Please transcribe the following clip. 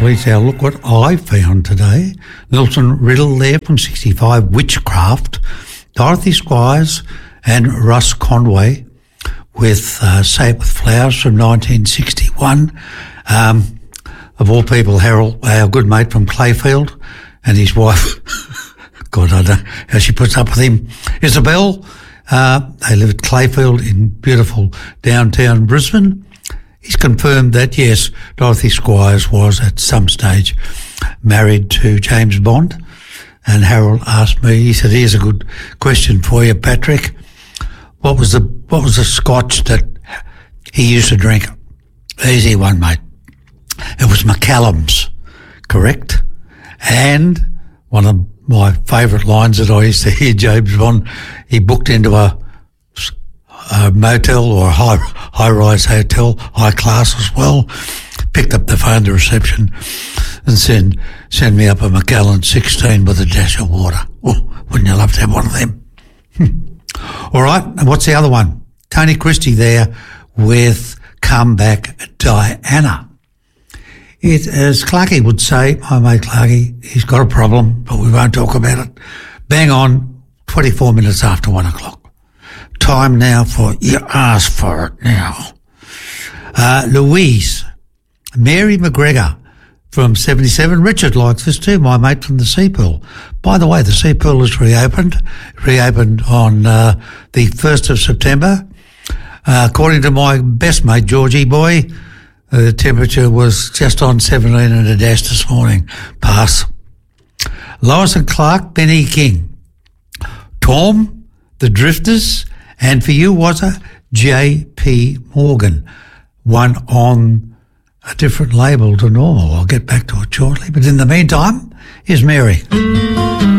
Police Hour. Look what I found today. Nelson Riddle there from 65, Witchcraft. Dorothy Squires and Russ Conway with Say It With Flowers from 1961. Of all people, Harold, our good mate from Clayfield, and his wife, God, I don't know how she puts up with him, Isabel. They live at Clayfield in beautiful downtown Brisbane. He's confirmed that, yes, Dorothy Squires was at some stage married to James Bond. And Harold asked me, he said, here's a good question for you, Patrick. What was the scotch that he used to drink? Easy one, mate. It was Macallan's, correct? And one of my favourite lines that I used to hear James Bond, he booked into a motel or a high-rise hotel, high class as well, picked up the phone to reception and send me up a Macallan 16 with a dash of water. Oh, wouldn't you love to have one of them? All right, and what's the other one? Tony Christie there with Comeback Diana. It, as Clarkie would say, my mate Clarkie, he's got a problem, but we won't talk about it. Bang on, 24 minutes after 1 o'clock. Time now for You Asked For It Now. Louise, Mary McGregor from 77. Richard likes this too, my mate from the Sea Pool. By the way, the Sea Pool is reopened on the 1st of September. According to my best mate, Georgie Boy, the temperature was just on 17 and a dash this morning. Pass. Lois and Clark, Benny King. Tom, The Drifters, and for you was a J.P. Morgan, one on a different label to normal. I'll get back to it shortly. But in the meantime, here's Mary.